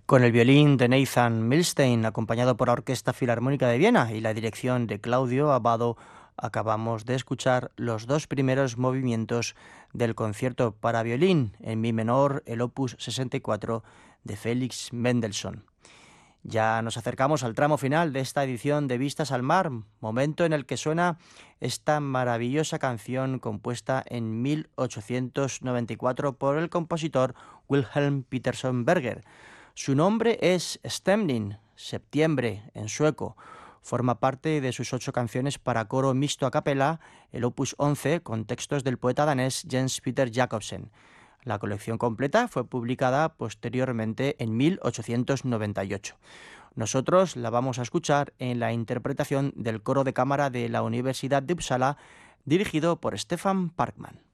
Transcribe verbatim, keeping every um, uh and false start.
Con el violín de Nathan Milstein, acompañado por la Orquesta Filarmónica de Viena y la dirección de Claudio Abbado, acabamos de escuchar los dos primeros movimientos del concierto para violín en mi menor, el opus sesenta y cuatro de Félix Mendelssohn. Ya nos acercamos al tramo final de esta edición de Vistas al Mar, momento en el que suena esta maravillosa canción compuesta en mil ochocientos noventa y cuatro por el compositor Wilhelm Peterson Berger. Su nombre es Stämning, septiembre en sueco. Forma parte de sus ocho canciones para coro mixto a capela, el opus once, con textos del poeta danés Jens Peter Jacobsen. La colección completa fue publicada posteriormente en mil ochocientos noventa y ocho. Nosotros la vamos a escuchar en la interpretación del coro de cámara de la Universidad de Uppsala, dirigido por Stefan Parkman.